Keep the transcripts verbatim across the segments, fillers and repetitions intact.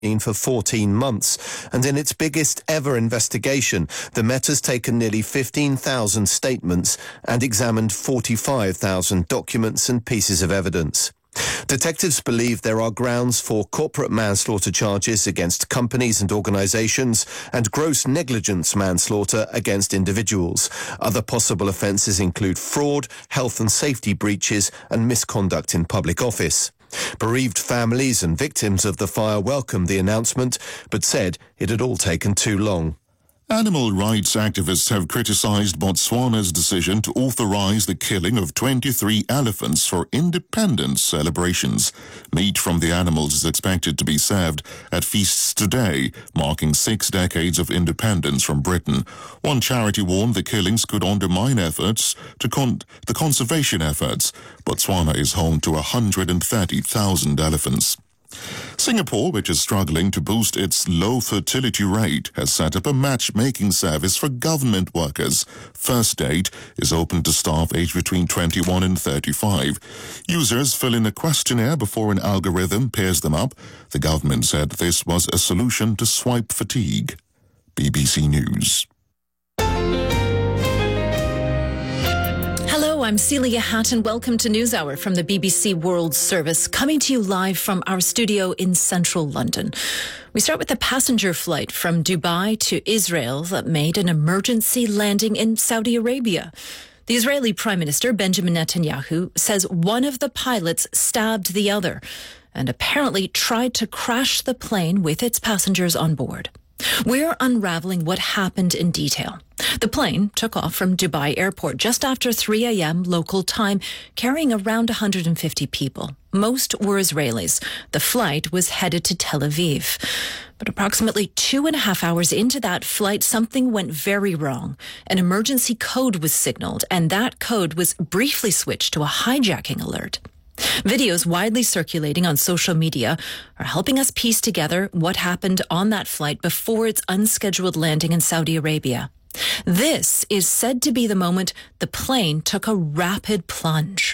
for fourteen months, and in its biggest ever investigation, the Met has taken nearly fifteen thousand statements and examined forty-five thousand documents and pieces of evidence. Detectives believe there are grounds for corporate manslaughter charges against companies and organisations and gross negligence manslaughter against individuals. Other possible offences include fraud, health and safety breaches and misconduct in public office. Bereaved families and victims of the fire welcomed the announcement, but said it had all taken too long. Animal rights activists have criticized Botswana's decision to authorize the killing of twenty-three elephants for independence celebrations. Meat from the animals is expected to be served at feasts today, marking six decades of independence from Britain. One charity warned the killings could undermine efforts to con- the conservation efforts. Botswana is home to one hundred thirty thousand elephants. Singapore, which is struggling to boost its low fertility rate, has set up a matchmaking service for government workers. First Date is open to staff aged between twenty-one and thirty-five. Users fill in a questionnaire before an algorithm pairs them up. The government said this was a solution to swipe fatigue. B B C News. Hello, I'm Celia Hatton. Welcome to NewsHour from the B B C World Service, coming to you live from our studio in central London. We start with a passenger flight from Dubai to Israel that made an emergency landing in Saudi Arabia. The Israeli Prime Minister, Benjamin Netanyahu, says one of the pilots stabbed the other and apparently tried to crash the plane with its passengers on board. We're unraveling what happened in detail. The plane took off from Dubai Airport just after three a.m. local time, carrying around one hundred fifty people. Most were Israelis. The flight was headed to Tel Aviv. But approximately two and a half hours into that flight, something went very wrong. An emergency code was signaled, and that code was briefly switched to a hijacking alert. Videos widely circulating on social media are helping us piece together what happened on that flight before its unscheduled landing in Saudi Arabia. This is said to be the moment the plane took a rapid plunge.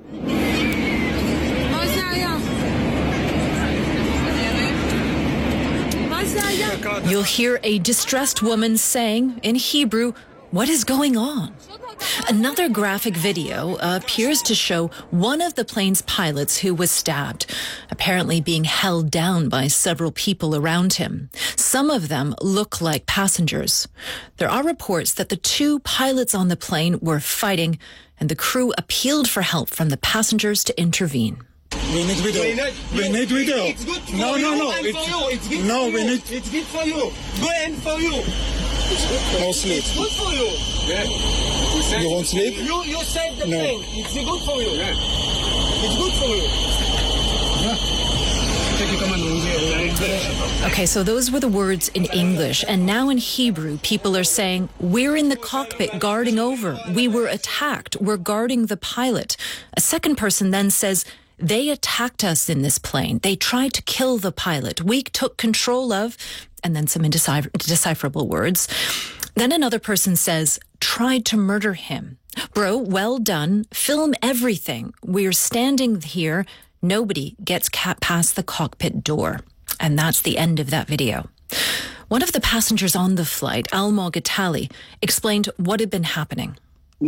You'll hear a distressed woman saying in Hebrew, "What is going on?" Another graphic video appears to show one of the plane's pilots who was stabbed, apparently being held down by several people around him. Some of them look like passengers. There are reports that the two pilots on the plane were fighting, and the crew appealed for help from the passengers to intervene. We need video. We need, we need video. It's good for no, you. No, no, And it's, for you. It's good no, for we you. need. It's good for you. Go and for you. It's good for No sleep. It's good for you. Yeah. You won't sleep? You you saved the No. plane. It's good for you. Yeah. It's good for you. Okay, so those were the words in English, and now in Hebrew, people are saying, "We're in the cockpit guarding over. We were attacked. We're guarding the pilot." A second person then says, "They attacked us in this plane. They tried to kill the pilot. We took control of," and then some indecipher- indecipherable words. Then another person says, "Tried to murder him." Bro, well done. Film everything. We're standing here. Nobody gets cat past the cockpit door. And that's the end of that video. One of the passengers on the flight, Almog Atali, explained what had been happening.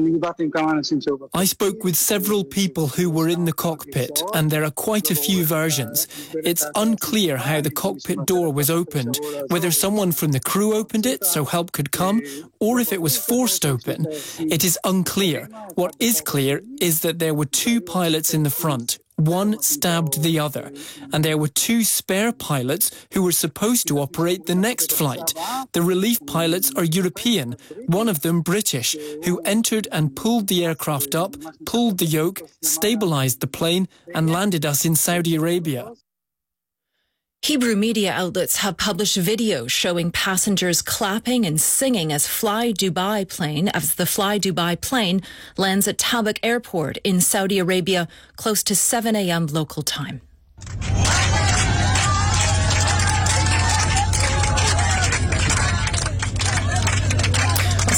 I spoke with several people who were in the cockpit, and there are quite a few versions. It's unclear how the cockpit door was opened, whether someone from the crew opened it so help could come, or if it was forced open. It is unclear. What is clear is that there were two pilots in the front. One stabbed the other, and there were two spare pilots who were supposed to operate the next flight. The relief pilots are European, one of them British, who entered and pulled the aircraft up, pulled the yoke, stabilized the plane, and landed us in Saudi Arabia. Hebrew media outlets have published videos showing passengers clapping and singing as Fly Dubai plane, as the Fly Dubai plane lands at Tabuk Airport in Saudi Arabia close to seven a.m. local time.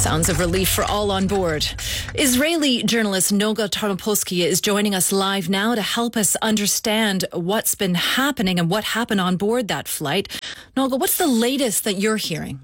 Sounds of relief for all on board. Israeli journalist Noga Tarnopolsky is joining us live now to help us understand what's been happening and what happened on board that flight. Noga, what's the latest that you're hearing?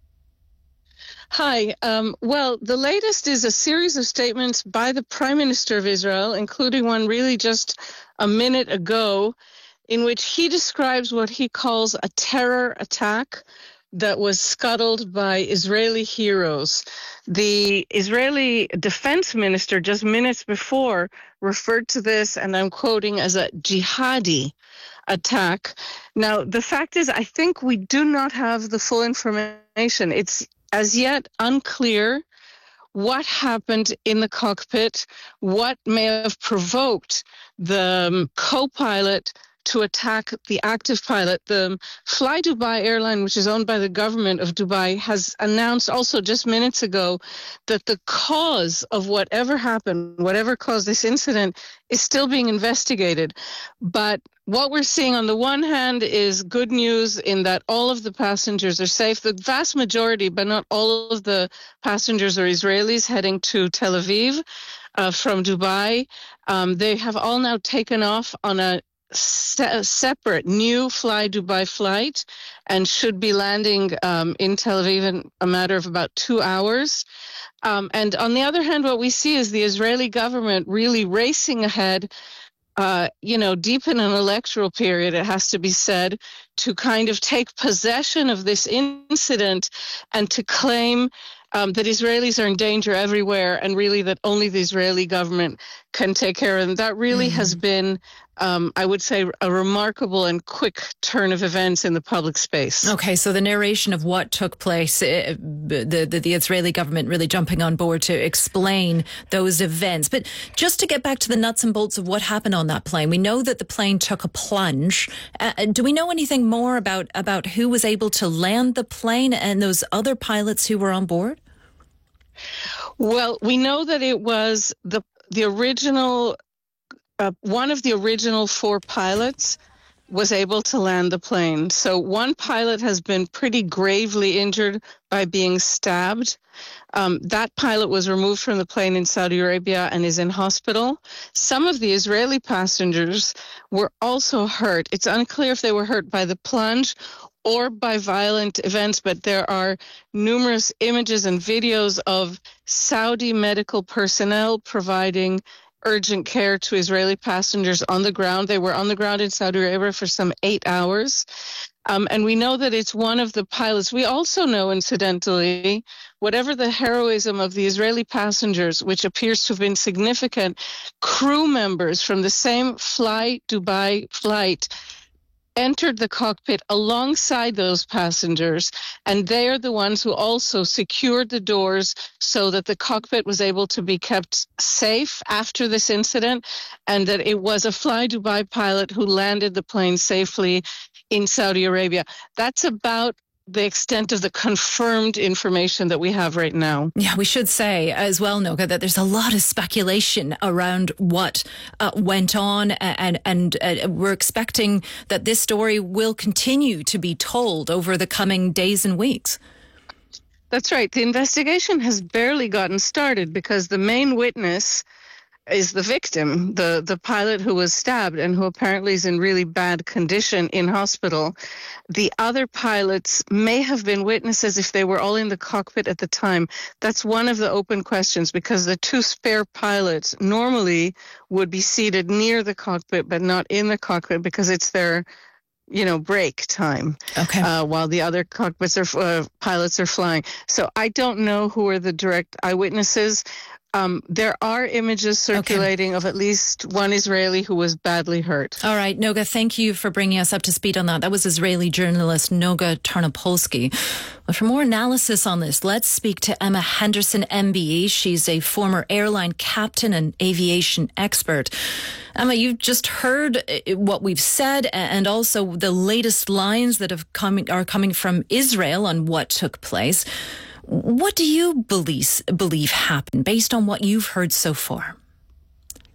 Hi. Um, well, the latest is a series of statements by the Prime Minister of Israel, including one really just a minute ago, in which he describes what he calls a terror attack that was scuttled by Israeli heroes. The Israeli defense minister just minutes before referred to this, and I'm quoting, as a jihadi attack. Now, the fact is, I think we do not have the full information. It's as yet unclear what happened in the cockpit, what may have provoked the um, co-pilot to attack the active pilot. The Fly Dubai airline, which is owned by the government of Dubai, has announced also just minutes ago that the cause of whatever happened, whatever caused this incident, is still being investigated. But what we're seeing on the one hand is good news in that all of the passengers are safe. The vast majority, but not all of the passengers, are Israelis heading to Tel Aviv uh, from Dubai. Um, they have all now taken off on a Se- separate new Fly Dubai flight and should be landing um, in Tel Aviv in a matter of about two hours. Um, and on the other hand, what we see is the Israeli government really racing ahead, uh, you know, deep in an electoral period, it has to be said, to kind of take possession of this incident and to claim Um, that Israelis are in danger everywhere, and really that only the Israeli government can take care of them. That really mm. has been, um, I would say, a remarkable and quick turn of events in the public space. Okay, so the narration of what took place, uh, the, the, the Israeli government really jumping on board to explain those events. But just to get back to the nuts and bolts of what happened on that plane, we know that the plane took a plunge. Uh, do we know anything more about, about who was able to land the plane and those other pilots who were on board? Well, we know that it was the the original, uh, one of the original four pilots was able to land the plane. So one pilot has been pretty gravely injured by being stabbed. Um, that pilot was removed from the plane in Saudi Arabia and is in hospital. Some of the Israeli passengers were also hurt. It's unclear if they were hurt by the plunge or by violent events, but there are numerous images and videos of Saudi medical personnel providing urgent care to Israeli passengers on the ground. They were on the ground in Saudi Arabia for some eight hours. Um, and we know that it's one of the pilots. We also know, incidentally, whatever the heroism of the Israeli passengers, which appears to have been significant, crew members from the same Fly Dubai flight entered the cockpit alongside those passengers, and they are the ones who also secured the doors so that the cockpit was able to be kept safe after this incident, and that it was a Fly Dubai pilot who landed the plane safely in Saudi Arabia. That's about the extent of the confirmed information that we have right now. Yeah, we should say as well, Noga, that there's a lot of speculation around what uh, went on, and and uh, we're expecting that this story will continue to be told over the coming days and weeks. That's right. The investigation has barely gotten started because the main witness is the victim, the, the pilot who was stabbed and who apparently is in really bad condition in hospital. The other pilots may have been witnesses if they were all in the cockpit at the time. That's one of the open questions, because the two spare pilots normally would be seated near the cockpit but not in the cockpit because it's their, you know, break time. Okay. Uh, while the other cockpits are uh, pilots are flying. So I don't know who are the direct eyewitnesses. Um, there are images circulating okay. of at least one Israeli who was badly hurt. All right, Noga, thank you for bringing us up to speed on that. That was Israeli journalist Noga Tarnopolsky. But for more analysis on this, let's speak to Emma Henderson, M B E. She's a former airline captain and aviation expert. Emma, you've just heard what we've said, and also the latest lines that have come, are coming from Israel on what took place. What do you believe, believe happened based on what you've heard so far?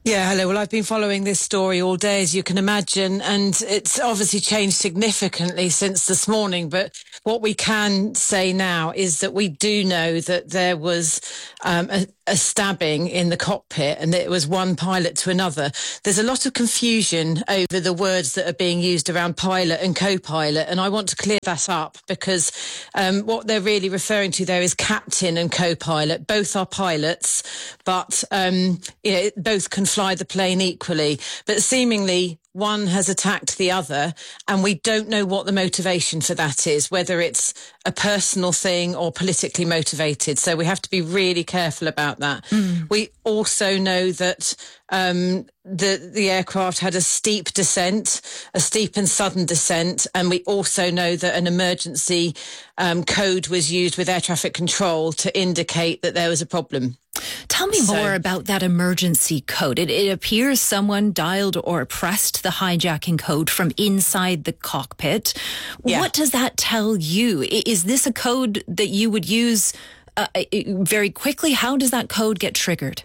Yeah, hello. Well, I've been following this story all day, as you can imagine, and it's obviously changed significantly since this morning. But what we can say now is that we do know that there was um, a, a stabbing in the cockpit and that it was one pilot to another. There's a lot of confusion over the words that are being used around pilot and co-pilot, and I want to clear that up because um, what they're really referring to there is captain and co-pilot. Both are pilots, but um, you know, both can fly the plane equally, but seemingly one has attacked the other, and we don't know what the motivation for that is, whether it's a personal thing or politically motivated. So we have to be really careful about that. Mm. We also know that um, the, the aircraft had a steep descent, a steep and sudden descent, and we also know that an emergency um, code was used with air traffic control to indicate that there was a problem. Tell me so, more about that emergency code. It, it appears someone dialed or pressed the hijacking code from inside the cockpit. Yeah. What does that tell you? Is this a code that you would use uh, very quickly? How does that code get triggered?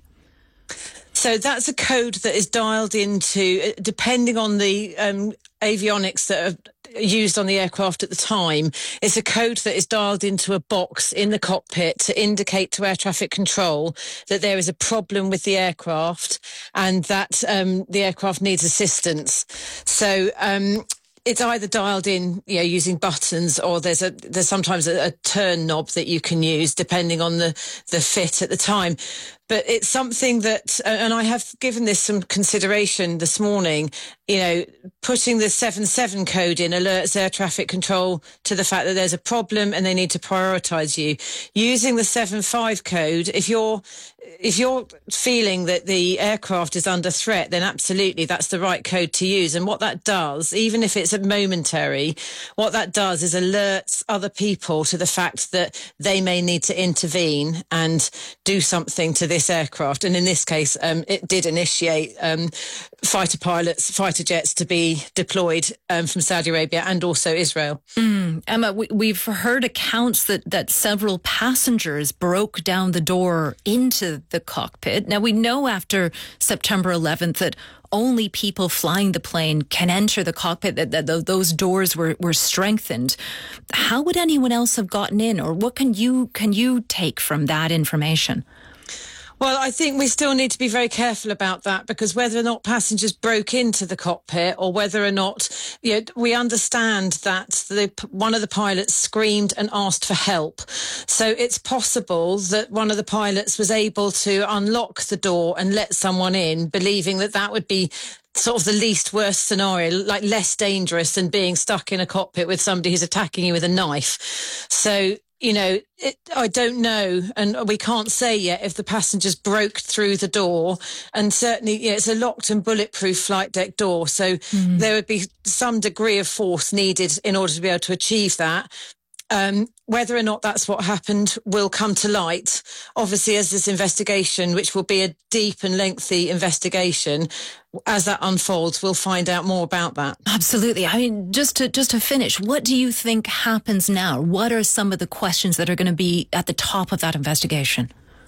So that's a code that is dialed into, depending on the um, avionics that are used on the aircraft at the time. It's a code that is dialed into a box in the cockpit to indicate to air traffic control that there is a problem with the aircraft and that um, the aircraft needs assistance. So um, it's either dialed in, you know, using buttons, or there's a there's sometimes a, a turn knob that you can use depending on the the fit at the time. But it's something that, and I have given this some consideration this morning, you know, putting the seven seven code in alerts air traffic control to the fact that there's a problem and they need to prioritise you. Using the seven five code, if you're if you're feeling that the aircraft is under threat, then absolutely that's the right code to use. And what that does, even if it's a momentary, what that does is alerts other people to the fact that they may need to intervene and do something to this aircraft. And in this case, um, it did initiate um, fighter pilots, fighter jets to be deployed um, from Saudi Arabia and also Israel. Mm. Emma, we, we've heard accounts that, that several passengers broke down the door into the cockpit. Now, we know after September eleventh that only people flying the plane can enter the cockpit, that, that those doors were, were strengthened. How would anyone else have gotten in, or what can you can you take from that information? Well, I think we still need to be very careful about that, because whether or not passengers broke into the cockpit or whether or not, you know, we understand that the, one of the pilots screamed and asked for help. So it's possible that one of the pilots was able to unlock the door and let someone in, believing that that would be sort of the least worst scenario, like less dangerous than being stuck in a cockpit with somebody who's attacking you with a knife. So, you know, it, I don't know, and we can't say yet if the passengers broke through the door. And certainly, yeah, it's a locked and bulletproof flight deck door, so mm. there would be some degree of force needed in order to be able to achieve that. Um, whether or not that's what happened will come to light, obviously, as this investigation, which will be a deep and lengthy investigation, as that unfolds, we'll find out more about that. Absolutely. I mean, just to just to finish, what do you think happens now? What are some of the questions that are going to be at the top of that investigation?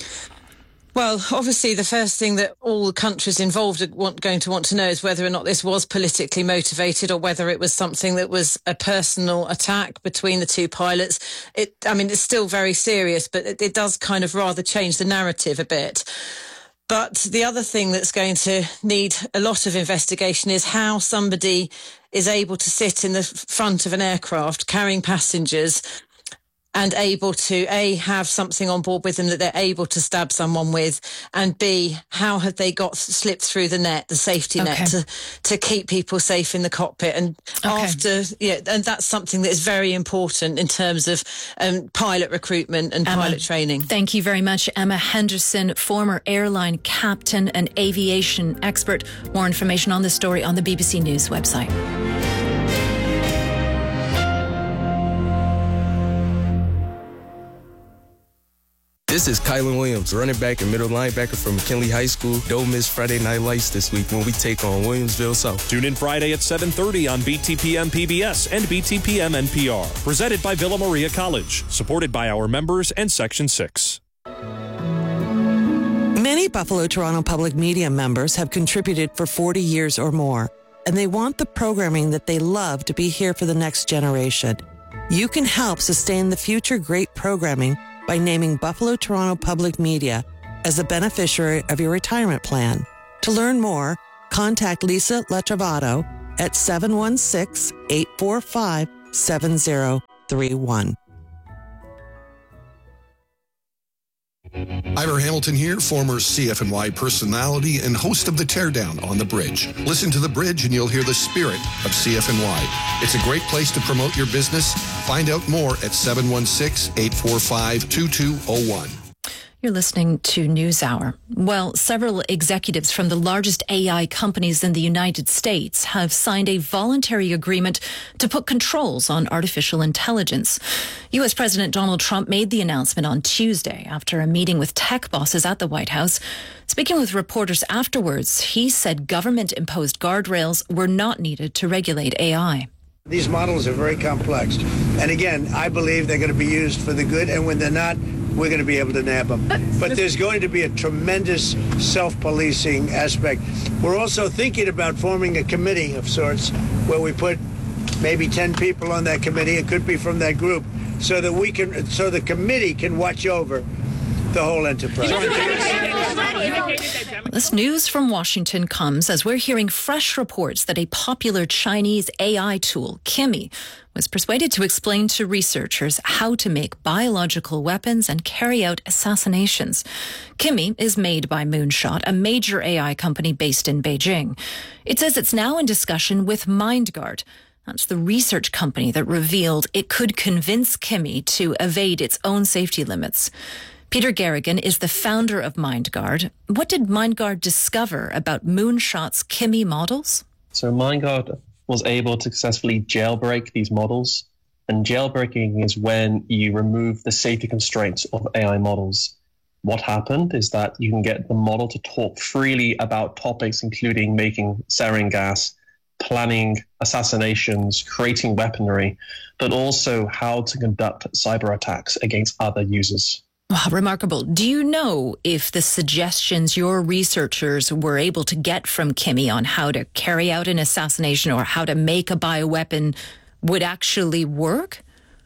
Well, obviously, the first thing that all the countries involved are want, going to want to know is whether or not this was politically motivated or whether it was something that was a personal attack between the two pilots. It, I mean, it's still very serious, but it, it does kind of rather change the narrative a bit. But the other thing that's going to need a lot of investigation is how somebody is able to sit in the front of an aircraft carrying passengers and able to, A, have something on board with them that they're able to stab someone with, and B, how have they got slipped through the net, the safety net, okay. to, to keep people safe in the cockpit. And okay. after, yeah, and that's something that is very important in terms of um, pilot recruitment and Emma, pilot training. Thank you very much, Emma Henderson, former airline captain and aviation expert. More information on this story on the B B C News website. This is Kylan Williams, running back and middle linebacker from McKinley High School. Don't miss Friday Night Lights this week when we take on Williamsville South. Tune in Friday at seven thirty on B T P M P B S and B T P M N P R. Presented by Villa Maria College. Supported by our members and Section six. Many Buffalo Toronto Public Media members have contributed for forty years or more, and they want the programming that they love to be here for the next generation. You can help sustain the future great programming by naming Buffalo Toronto Public Media as a beneficiary of your retirement plan. To learn more, contact Lisa Latravato at seven one six, eight four five, seven zero three one. Ivor Hamilton here, former C F N Y personality and host of The Teardown on the Bridge. Listen to The Bridge and you'll hear the spirit of C F N Y. It's a great place to promote your business. Find out more at seven one six, eight four five, two two zero one. You're listening to NewsHour. Well, several executives from the largest A I companies in the United States have signed a voluntary agreement to put controls on artificial intelligence. U S President Donald Trump made the announcement on Tuesday after a meeting with tech bosses at the White House. Speaking with reporters afterwards, he said government-imposed guardrails were not needed to regulate A I. These models are very complex. And again, I believe they're going to be used for the good, and when they're not, we're going to be able to nab them. But there's going to be a tremendous self-policing aspect. We're also thinking about forming a committee of sorts where we put maybe ten people on that committee. It could be from that group, so that we can, so the committee can watch over the whole enterprise. This news from Washington comes as we're hearing fresh reports that a popular Chinese A I tool, Kimi, was persuaded to explain to researchers how to make biological weapons and carry out assassinations. Kimi is made by Moonshot, a major A I company based in Beijing. It says it's now in discussion with MindGuard. That's the research company that revealed it could convince Kimi to evade its own safety limits. Peter Garrigan is the founder of MindGuard. What did MindGuard discover about Moonshot's Kimi models? So MindGuard was able to successfully jailbreak these models. And jailbreaking is when you remove the safety constraints of A I models. What happened is that you can get the model to talk freely about topics including making sarin gas, planning assassinations, creating weaponry, but also how to conduct cyber attacks against other users. Wow, remarkable. Do you know if the suggestions your researchers were able to get from Kimi on how to carry out an assassination or how to make a bioweapon would actually work?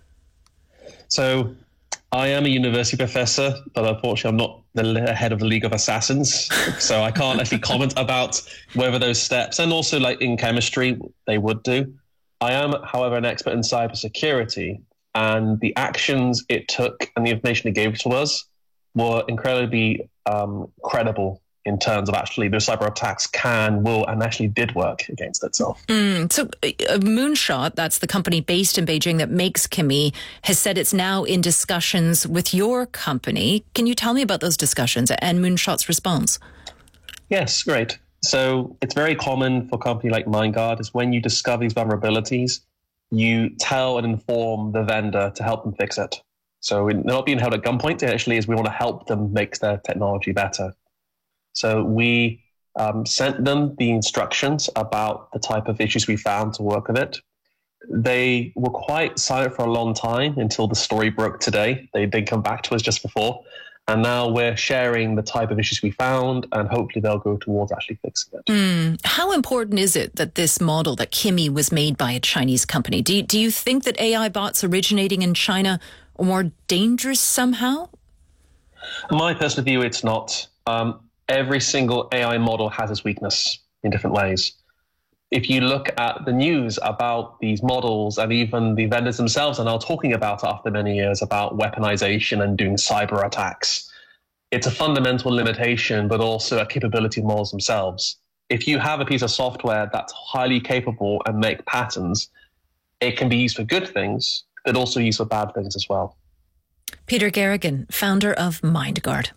So I am a university professor, but unfortunately I'm not the head of the League of Assassins. So I can't actually comment about whether those steps, and also like in chemistry, they would do. I am, however, an expert in cybersecurity. And the actions it took and the information it gave to us were incredibly um, credible in terms of actually those cyber attacks can, will, and actually did work against itself. Mm, so uh, Moonshot, that's the company based in Beijing that makes Kimi, has said it's now in discussions with your company. Can you tell me about those discussions and Moonshot's response? Yes, great. So it's very common for a company like MindGuard is when you discover these vulnerabilities, you tell and inform the vendor to help them fix it. So they're not being held at gunpoint. It actually is we want to help them make their technology better. So we um, sent them the instructions about the type of issues we found to work with it. They were quite silent for a long time until the story broke today. They did come back to us just before. And now we're sharing the type of issues we found, and hopefully they'll go towards actually fixing it. Mm. How important is it that this model, that Kimi, was made by a Chinese company? Do you, do you think that A I bots originating in China are more dangerous somehow? In my personal view, it's not. Um, every single A I model has its weakness in different ways. If you look at the news about these models, and even the vendors themselves are now talking about after many years about weaponization and doing cyber attacks, it's a fundamental limitation, but also a capability of models themselves. If you have a piece of software that's highly capable and make patterns, it can be used for good things, but also used for bad things as well. Peter Garrigan, founder of MindGuard.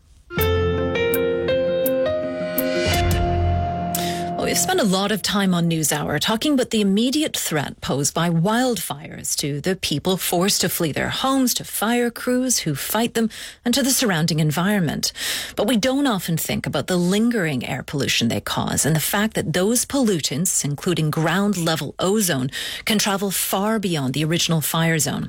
We've spent a lot of time on NewsHour talking about the immediate threat posed by wildfires to the people forced to flee their homes, to fire crews who fight them, and to the surrounding environment. But we don't often think about the lingering air pollution they cause and the fact that those pollutants, including ground-level ozone, can travel far beyond the original fire zone.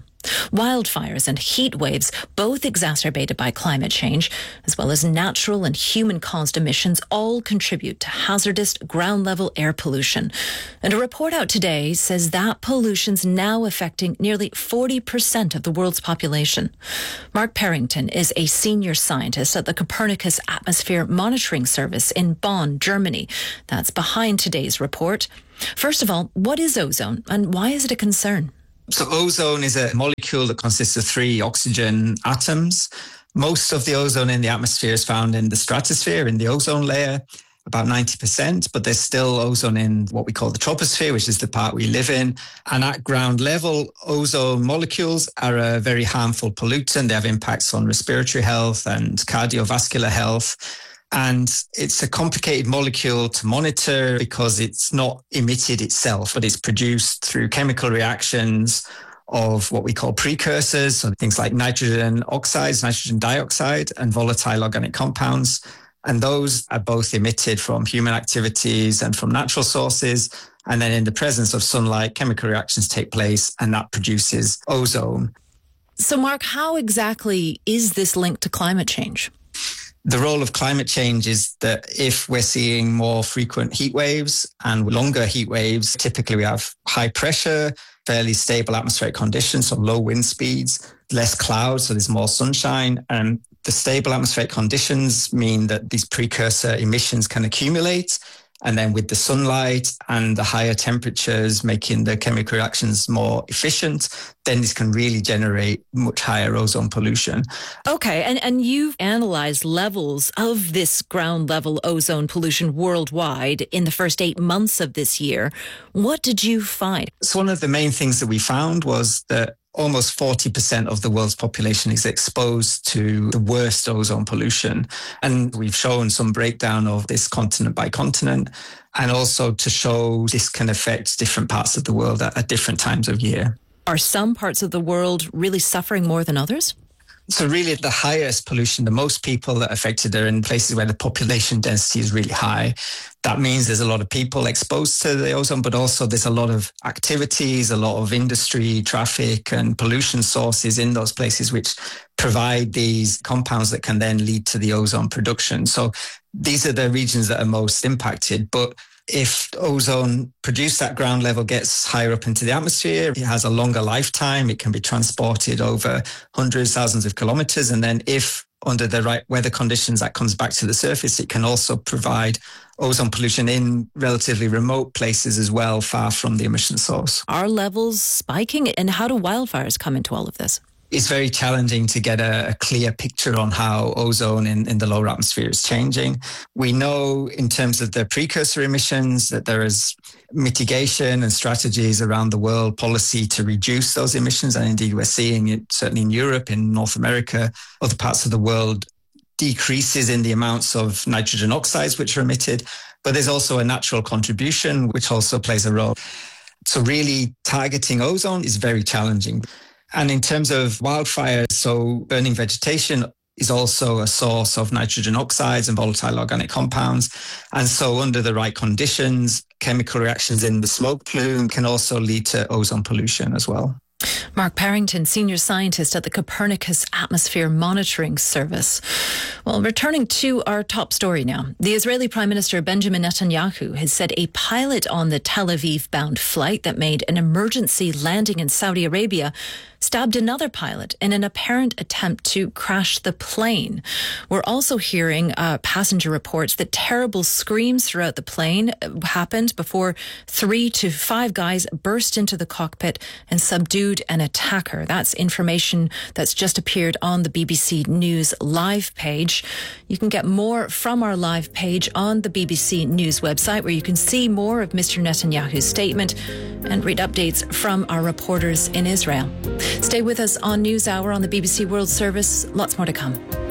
Wildfires and heat waves, both exacerbated by climate change, as well as natural and human-caused emissions, all contribute to hazardous ground-level air pollution. And a report out today says that pollution's now affecting nearly forty percent of the world's population. Mark Parrington is a senior scientist at the Copernicus Atmosphere Monitoring Service in Bonn, Germany. That's behind today's report. First of all, what is ozone and why is it a concern? So ozone is a molecule that consists of three oxygen atoms. Most of the ozone in the atmosphere is found in the stratosphere, in the ozone layer, about ninety percent, but there's still ozone in what we call the troposphere, which is the part we live in. And at ground level, ozone molecules are a very harmful pollutant. They have impacts on respiratory health and cardiovascular health. And it's a complicated molecule to monitor because it's not emitted itself, but it's produced through chemical reactions of what we call precursors, so things like nitrogen oxides, nitrogen dioxide, and volatile organic compounds. And those are both emitted from human activities and from natural sources. And then in the presence of sunlight, chemical reactions take place, and that produces ozone. So, Mark, how exactly is this linked to climate change? The role of climate change is that if we're seeing more frequent heat waves and longer heat waves, typically we have high pressure, fairly stable atmospheric conditions, so low wind speeds, less clouds, so there's more sunshine. And the stable atmospheric conditions mean that these precursor emissions can accumulate. And then with the sunlight and the higher temperatures making the chemical reactions more efficient, then this can really generate much higher ozone pollution. Okay, and, and you've analysed levels of this ground level ozone pollution worldwide in the first eight months of this year. What did you find? So one of the main things that we found was that almost forty percent of the world's population is exposed to the worst ozone pollution. And we've shown some breakdown of this continent by continent, and also to show this can affect different parts of the world at, at different times of year. Are some parts of the world really suffering more than others? So really the highest pollution, the most people that are affected are in places where the population density is really high. That means there's a lot of people exposed to the ozone, but also there's a lot of activities, a lot of industry, traffic and pollution sources in those places which provide these compounds that can then lead to the ozone production. So these are the regions that are most impacted. But if ozone produced at ground level gets higher up into the atmosphere, it has a longer lifetime. It can be transported over hundreds, thousands of kilometers. And then if under the right weather conditions that comes back to the surface, it can also provide ozone pollution in relatively remote places as well, far from the emission source. Are levels spiking? And how do wildfires come into all of this? It's very challenging to get a, a clear picture on how ozone in, in the lower atmosphere is changing. We know in terms of the precursor emissions that there is mitigation and strategies around the world, policy to reduce those emissions. And indeed, we're seeing it certainly in Europe, in North America, other parts of the world, decreases in the amounts of nitrogen oxides which are emitted. But there's also a natural contribution, which also plays a role. So really targeting ozone is very challenging. And in terms of wildfires, so burning vegetation is also a source of nitrogen oxides and volatile organic compounds. And so under the right conditions, chemical reactions in the smoke plume can also lead to ozone pollution as well. Mark Parrington, senior scientist at the Copernicus Atmosphere Monitoring Service. Well, returning to our top story now. The Israeli Prime Minister Benjamin Netanyahu has said a pilot on the Tel Aviv-bound flight that made an emergency landing in Saudi Arabia stabbed another pilot in an apparent attempt to crash the plane. We're also hearing uh, passenger reports that terrible screams throughout the plane happened before three to five guys burst into the cockpit and subdued an attacker. That's information that's just appeared on the B B C News live page. You can get more from our live page on the B B C News website, where you can see more of Mister Netanyahu's statement and read updates from our reporters in Israel. Stay with us on NewsHour on the B B C World Service. Lots more to come.